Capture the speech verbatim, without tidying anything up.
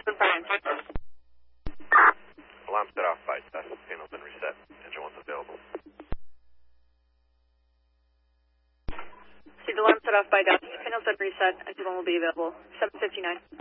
seven five. Alarm set off by test. Signal's been reset. Engine one's available. See the alarm set off by Dust. Signal's been reset. Engine one will be available. seven fifty-nine.